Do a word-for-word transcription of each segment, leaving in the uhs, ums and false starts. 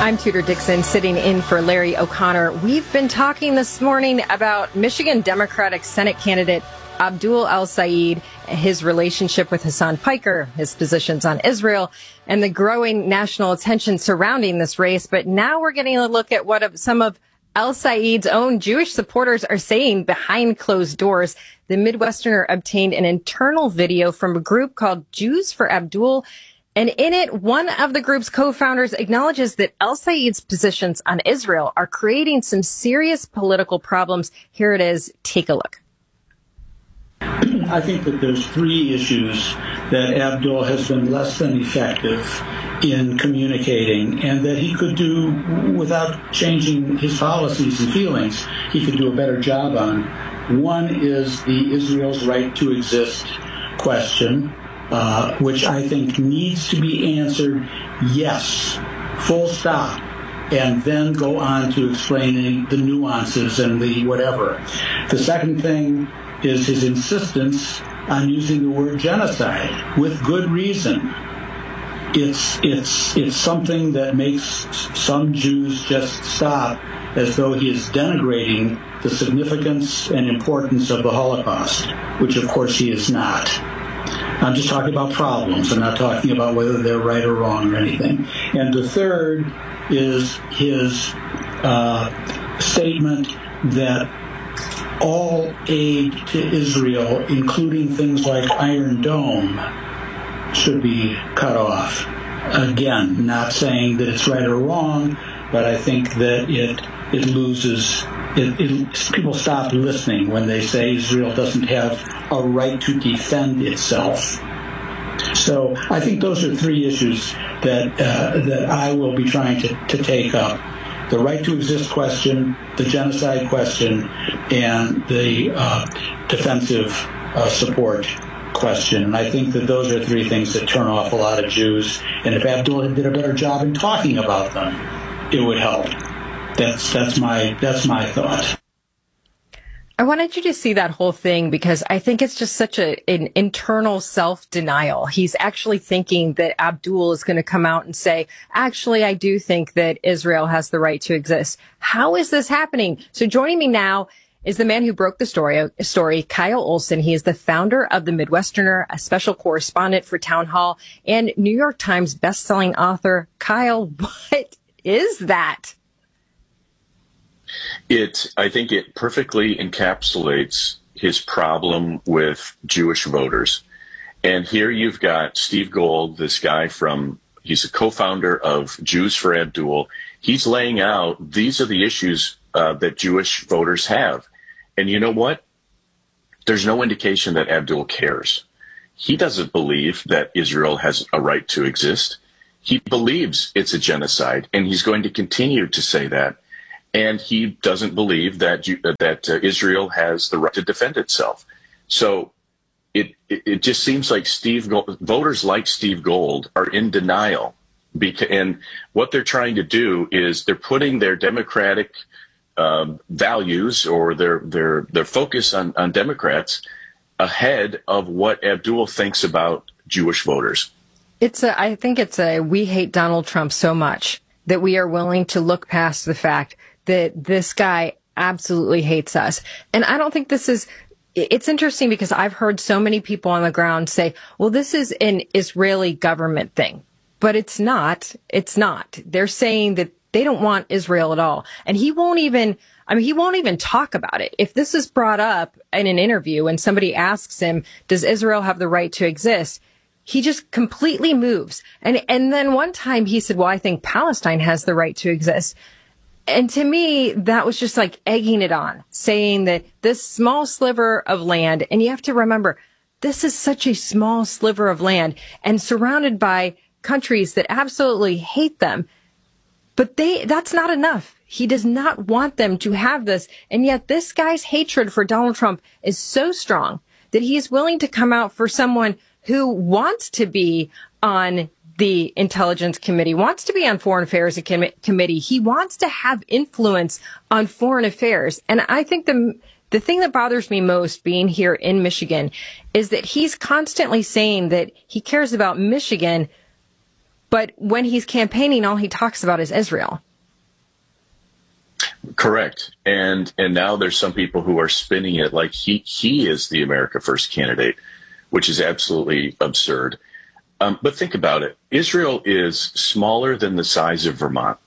I'm Tudor Dixon, sitting in for Larry O'Connor. We've been talking this morning about Michigan Democratic Senate candidate Abdul El-Sayed, his relationship with Hasan Piker, his positions on Israel, and the growing national attention surrounding this race. But now we're getting a look at what some of El-Sayed's own Jewish supporters are saying behind closed doors. The Midwesterner obtained an internal video from a group called Jews for Abdul. And in it, one of the group's co-founders acknowledges that El-Sayed's positions on Israel are creating some serious political problems. Here it is. Take a look. I think that there's three issues that Abdul has been less than effective in communicating, and that he could do without changing his policies and feelings. He could do a better job on. One is the Israel's right to exist question, uh, which I think needs to be answered yes, full stop, and then go on to explaining the nuances and the whatever. The second thing is his insistence on using the word genocide with good reason. It's it's it's something that makes some Jews just stop, as though he is denigrating the significance and importance of the Holocaust, which of course he is not. I'm just talking about problems. I'm not talking about whether they're right or wrong or anything. And the third is his uh, statement that all aid to Israel, including things like Iron Dome, should be cut off. Again, not saying that it's right or wrong, but I think that it it loses. It, it, people stop listening when they say Israel doesn't have a right to defend itself. So I think those are three issues that uh, that I will be trying to, to take up. The right to exist question, the genocide question, and the uh, defensive uh, support question. And I think that those are three things that turn off a lot of Jews. And if Abdul did a better job in talking about them, it would help. That's that's my that's my thought. I wanted you to see that whole thing because I think it's just such a, an internal self-denial. He's actually thinking that Abdul is going to come out and say, actually, I do think that Israel has the right to exist. How is this happening? So joining me now is the man who broke the story, story, Kyle Olson. He is the founder of the Midwesterner, a special correspondent for Town Hall, and New York Times bestselling author. Kyle, what is that? It, I think it perfectly encapsulates his problem with Jewish voters. And here you've got Steve Gold, this guy from, he's a co-founder of Jews for Abdul. He's laying out, these are the issues uh, that Jewish voters have. And you know what? There's no indication that Abdul cares. He doesn't believe that Israel has a right to exist. He believes it's a genocide, and he's going to continue to say that. And he doesn't believe that that uh, Israel has the right to defend itself. So it, it it just seems like Steve Gold, voters like Steve Gold are in denial, because, and what they're trying to do is they're putting their democratic um, values or their their their focus on, on Democrats ahead of what Abdul thinks about Jewish voters. It's a, I think it's a we hate Donald Trump so much that we are willing to look past the fact that this guy absolutely hates us. And I don't think this is, it's interesting because I've heard so many people on the ground say, well, this is an Israeli government thing, but it's not. It's not. They're saying that they don't want Israel at all. And he won't even, I mean, he won't even talk about it. If this is brought up in an interview and somebody asks him, does Israel have the right to exist? He just completely moves. And, and then one time he said, well, I think Palestine has the right to exist. And to me, that was just like egging it on, saying that this small sliver of land, and you have to remember, this is such a small sliver of land and surrounded by countries that absolutely hate them. But they, that's not enough. He does not want them to have this. And yet this guy's hatred for Donald Trump is so strong that he is willing to come out for someone who wants to be on the Intelligence Committee, wants to be on Foreign Affairs Com- Committee. He wants to have influence on foreign affairs. And I think the the thing that bothers me most being here in Michigan is that he's constantly saying that he cares about Michigan, But when he's campaigning, all he talks about is Israel. Correct. And and now there's some people who are spinning it like he, he is the America First candidate, which is absolutely absurd. Um, but think about it. Israel is smaller than the size of Vermont.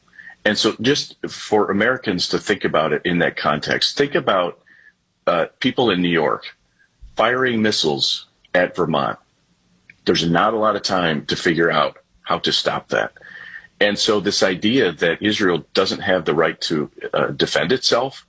And so just for Americans to think about it in that context, think about uh, people in New York firing missiles at Vermont. There's not a lot of time to figure out how to stop that. And so this idea that Israel doesn't have the right to uh, defend itself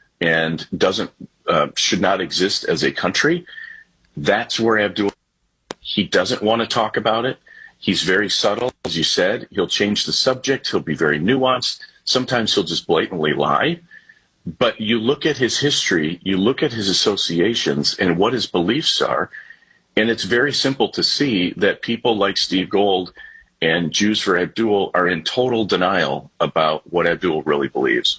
and doesn't uh, should not exist as a country, that's where Abdul, he doesn't want to talk about it. He's very subtle, as you said. He'll change the subject. He'll be very nuanced. Sometimes he'll just blatantly lie. But you look at his history, you look at his associations and what his beliefs are, and it's very simple to see that people like Steve Gold and Jews for Abdul are in total denial about what Abdul really believes.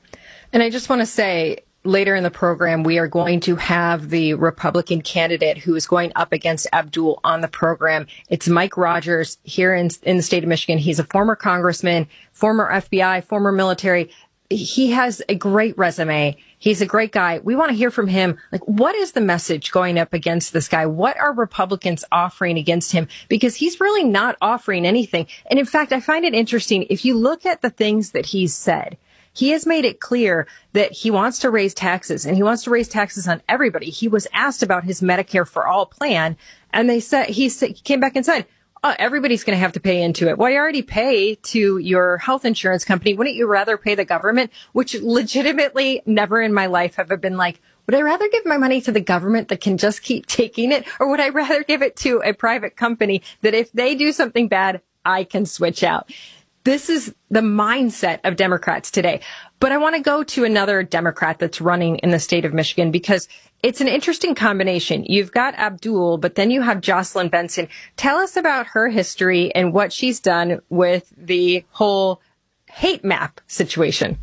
And I just want to say, later in the program, we are going to have the Republican candidate who is going up against Abdul on the program. It's Mike Rogers here in, in the state of Michigan. He's a former congressman, former F B I, former military. He has a great resume. He's a great guy. We want to hear from him. Like, what is the message going up against this guy? What are Republicans offering against him? Because he's really not offering anything. And in fact, I find it interesting. If you look at the things that he's said, he has made it clear that he wants to raise taxes, and he wants to raise taxes on everybody. He was asked about his Medicare for All plan, and they said, he came back and said, oh, everybody's going to have to pay into it. Well, you already pay to your health insurance company. Wouldn't you rather pay the government? Which legitimately never in my life have I been like, would I rather give my money to the government that can just keep taking it? Or would I rather give it to a private company that if they do something bad, I can switch out? This is the mindset of Democrats today. But I want to go to another Democrat that's running in the state of Michigan because it's an interesting combination. You've got Abdul, but then you have Jocelyn Benson. Tell us about her history and what she's done with the whole hate map situation.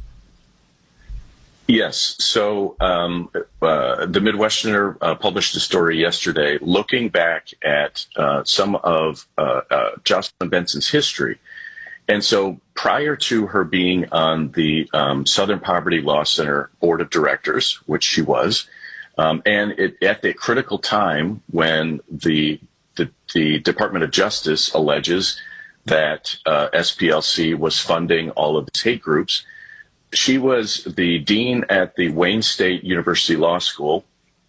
Yes. So um, uh, the Midwesterner uh, published a story yesterday looking back at uh, some of uh, uh, Jocelyn Benson's history. And so prior to her being on the um, Southern Poverty Law Center Board of Directors, which she was, um, and it, at the critical time when the, the the Department of Justice alleges that uh, S P L C was funding all of these hate groups, she was the dean at the Wayne State University Law School.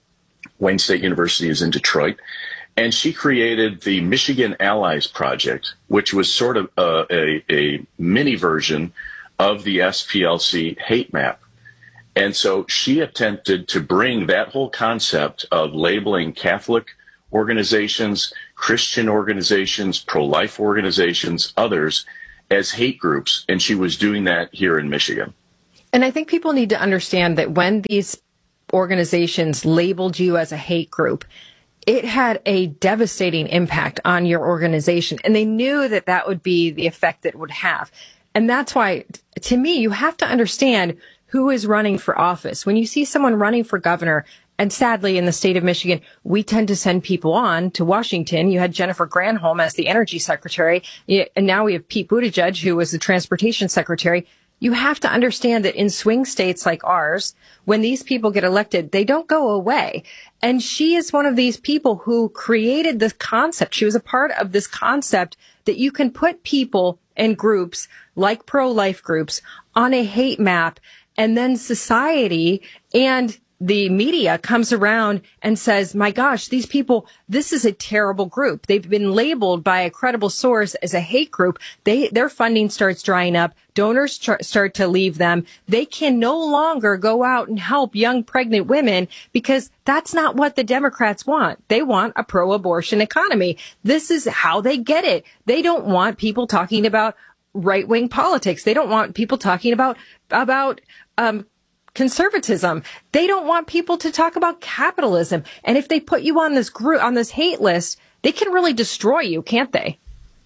Wayne State University is in Detroit. And she created the Michigan Allies Project, which was sort of uh, a, a mini version of the S P L C hate map. And so she attempted to bring that whole concept of labeling Catholic organizations, Christian organizations, pro-life organizations, others as hate groups. And she was doing that here in Michigan. And I think people need to understand that when these organizations labeled you as a hate group, it had a devastating impact on your organization. And they knew that that would be the effect that it would have. And that's why, to me, you have to understand who is running for office. When you see someone running for governor, and sadly in the state of Michigan, we tend to send people on to Washington. You had Jennifer Granholm as the energy secretary, and now we have Pete Buttigieg, who was the transportation secretary. You have to understand that in swing states like ours, when these people get elected, they don't go away. And she is one of these people who created this concept. She was a part of this concept that you can put people and groups like pro-life groups on a hate map, and then society and the media comes around and says, my gosh, these people, this is a terrible group. They've been labeled by a credible source as a hate group. They, their funding starts drying up. Donors tr- start to leave them. They can no longer go out and help young pregnant women because that's not what the Democrats want. They want a pro-abortion economy. This is how they get it. They don't want people talking about right-wing politics. They don't want people talking about, about, um, conservatism. They don't want people to talk about capitalism. And if they put you on this group, on this hate list, they can really destroy you, can't they?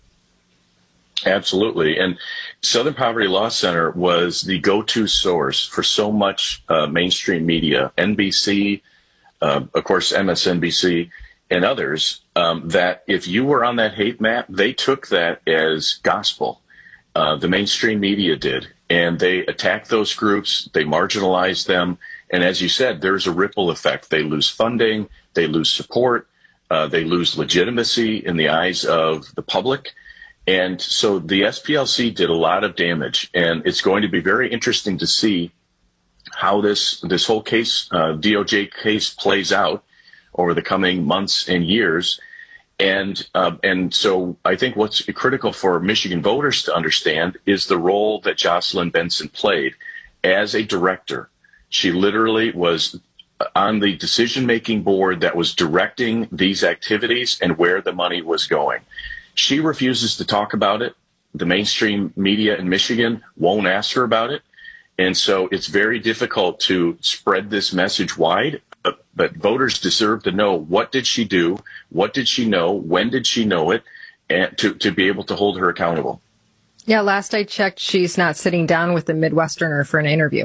Absolutely. And Southern Poverty Law Center was the go-to source for so much uh, mainstream media, N B C, uh, of course, M S N B C. and others, um, that if you were on that hate map, they took that as gospel. Uh, the mainstream media did, and they attacked those groups, they marginalized them, and as you said, there's a ripple effect. They lose funding, they lose support, uh, they lose legitimacy in the eyes of the public. And so the S P L C did a lot of damage, and it's going to be very interesting to see how this this whole case, uh, D O J case, plays out over the coming months and years. And uh, and so I think what's critical for Michigan voters to understand is the role that Jocelyn Benson played as a director. She literally was on the decision-making board that was directing these activities and where the money was going. She refuses to talk about it. The mainstream media in Michigan won't ask her about it. And so it's very difficult to spread this message wide. But, but voters deserve to know, what did she do? What did she know? When did she know it? And to, to be able to hold her accountable. Yeah, last I checked, she's not sitting down with the Midwesterner for an interview.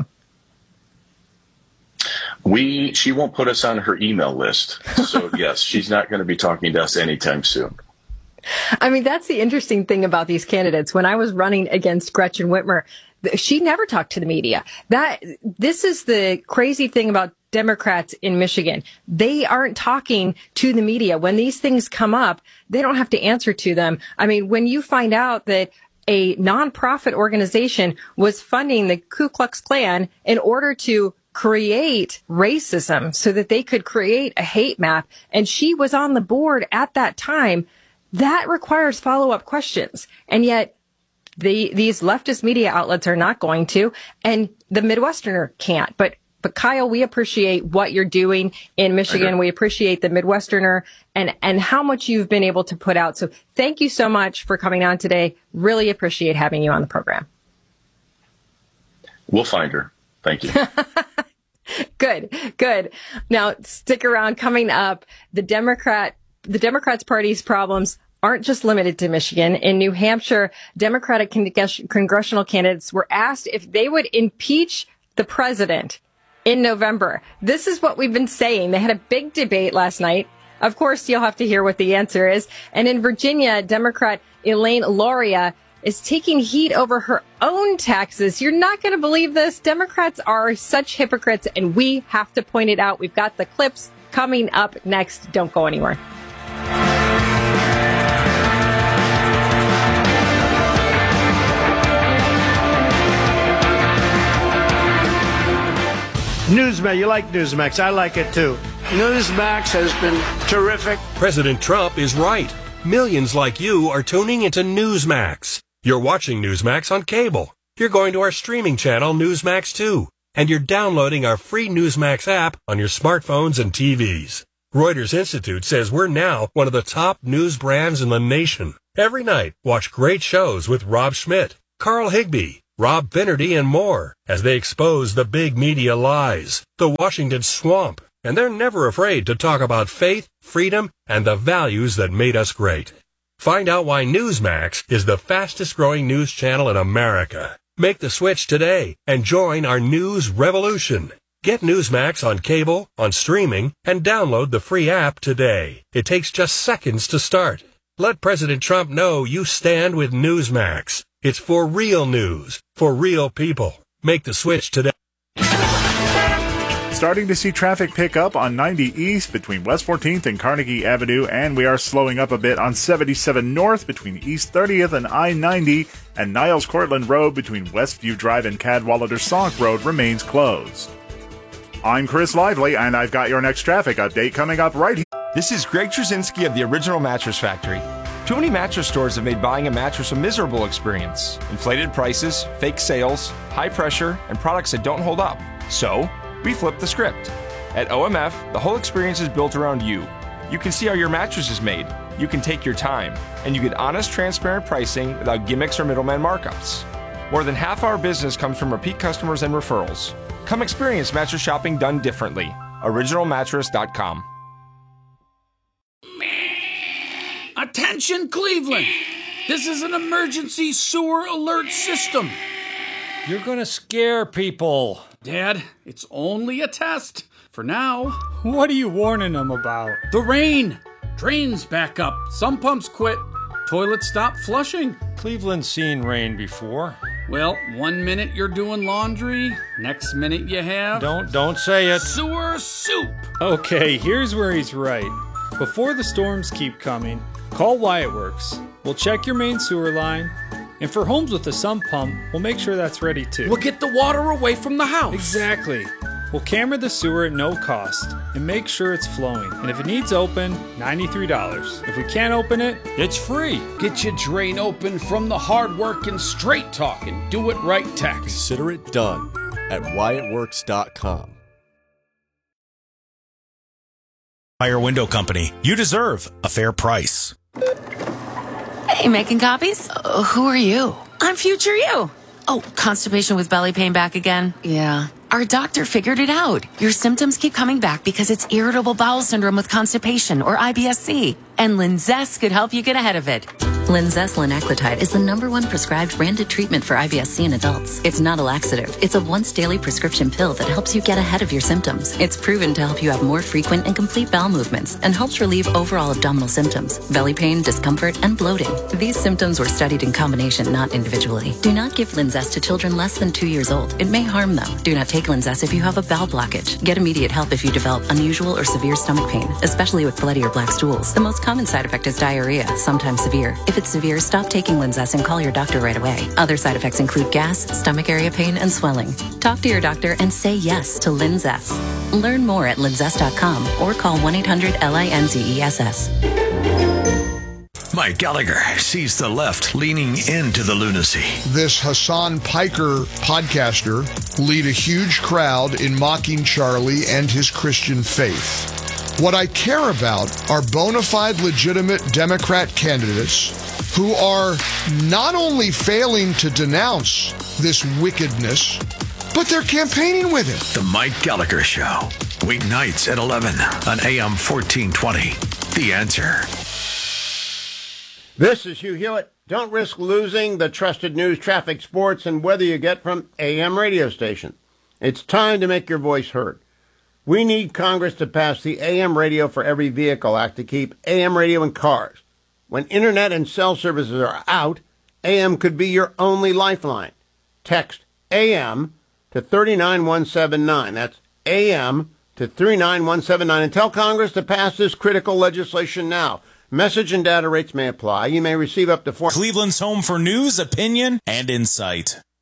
We she won't put us on her email list. So, yes, she's not going to be talking to us anytime soon. I mean, that's the interesting thing about these candidates. When I was running against Gretchen Whitmer, she never talked to the media. That this is the crazy thing about Democrats in Michigan. They aren't talking to the media. When these things come up, they don't have to answer to them. I mean, when you find out that a nonprofit organization was funding the Ku Klux Klan in order to create racism so that they could create a hate map, and she was on the board at that time, that requires follow-up questions. And yet the, these leftist media outlets are not going to, and the Midwesterner can't. But But Kyle, we appreciate what you're doing in Michigan. We appreciate the Midwesterner and, and how much you've been able to put out. So thank you so much for coming on today. Really appreciate having you on the program. We'll find her. Thank you. Good, good. Now stick around. Coming up, the Democrat, the Democrats Party's problems aren't just limited to Michigan. In New Hampshire, Democratic con- congressional candidates were asked if they would impeach the president in November. This is what we've been saying. They had a big debate last night. Of course, you'll have to hear what the answer is. And in Virginia, Democrat Elaine Luria is taking heat over her own taxes. You're not going to believe this. Democrats are such hypocrites, and we have to point it out. We've got the clips coming up next. Don't go anywhere. Newsmax, you like Newsmax. I like it too. Newsmax has been terrific. President Trump is right. Millions like you are tuning into Newsmax. You're watching Newsmax on cable. You're going to our streaming channel, Newsmax two. And you're downloading our free Newsmax app on your smartphones and T Vs. Reuters Institute says we're now one of the top news brands in the nation. Every night, watch great shows with Rob Schmidt, Carl Higbie, Rob Finnerty, and more as they expose the big media lies, the Washington swamp, and they're never afraid to talk about faith, freedom, and the values that made us great. Find out why Newsmax is the fastest growing news channel in America. Make the switch today and join our news revolution. Get Newsmax on cable, on streaming, and download the free app today. It takes just seconds to start. Let President Trump know you stand with Newsmax. It's for real news, for real people. Make the switch today. Starting to see traffic pick up on ninety East between West fourteenth and Carnegie Avenue, and we are slowing up a bit on seventy-seven North between East thirtieth and I ninety, and Niles Cortland Road between Westview Drive and Cadwallader Sauk Road remains closed. I'm Chris Lively, and I've got your next traffic update coming up right here. This is Greg Trzynski of the Original Mattress Factory. Too many mattress stores have made buying a mattress a miserable experience. Inflated prices, fake sales, high pressure, and products that don't hold up. So, we flipped the script. At O M F, the whole experience is built around you. You can see how your mattress is made, you can take your time, and you get honest, transparent pricing without gimmicks or middleman markups. More than half our business comes from repeat customers and referrals. Come experience mattress shopping done differently. original mattress dot com. Attention, Cleveland! This is an emergency sewer alert system. You're gonna scare people. Dad, it's only a test. For now. What are you warning them about? The rain. Drains back up, some pumps quit, toilets stop flushing. Cleveland's seen rain before. Well, one minute you're doing laundry, next minute you have... Don't, don't say it. Sewer soup! Okay, here's where he's right. Before the storms keep coming, call Wyatt Works. We'll check your main sewer line, and for homes with a sump pump, we'll make sure that's ready too. We'll get the water away from the house. Exactly. We'll camera the sewer at no cost and make sure it's flowing. And if it needs open, ninety-three dollars. If we can't open it, it's free. Get your drain open from the hard work and straight talking. Do it right tax. Consider it done at Wyatt Works dot com. Fire Window Company. You deserve a fair price. Hey, making copies? Uh, who are you? I'm future you. Oh, constipation with belly pain back again? Yeah. Our doctor figured it out. Your symptoms keep coming back because it's irritable bowel syndrome with constipation, or I B S C. And Linzess could help you get ahead of it. Linzess linaclotide is the number one prescribed branded treatment for I B S C in adults. It's not a laxative. It's a once daily prescription pill that helps you get ahead of your symptoms. It's proven to help you have more frequent and complete bowel movements and helps relieve overall abdominal symptoms, belly pain, discomfort, and bloating. These symptoms were studied in combination, not individually. Do not give Linzess to children less than two years old. It may harm them. Do not take Linzess if you have a bowel blockage. Get immediate help if you develop unusual or severe stomach pain, especially with bloody or black stools. The most common side effect is diarrhea, sometimes severe. If it's severe, stop taking Linzess and call your doctor right away. Other side effects include gas, stomach area pain, and swelling. Talk to your doctor and say yes to Linzess. Learn more at linzess dot com or call one eight hundred L I N Z E S S. Mike Gallagher sees the left leaning into the lunacy. This Hassan Piker podcaster lead a huge crowd in mocking Charlie and his Christian faith. What I care about are bona fide, legitimate Democrat candidates who are not only failing to denounce this wickedness, but they're campaigning with it. The Mike Gallagher Show, weeknights at eleven on A M fourteen twenty. The Answer. This is Hugh Hewitt. Don't risk losing the trusted news, traffic, sports, and weather you get from A M radio station. It's time to make your voice heard. We need Congress to pass the A M Radio for Every Vehicle Act to keep A M radio in cars. When internet and cell services are out, A M could be your only lifeline. Text A M to three nine one seven nine. That's A M to three nine one seven nine. And tell Congress to pass this critical legislation now. Message and data rates may apply. You may receive up to four... Cleveland's home for news, opinion, and insight.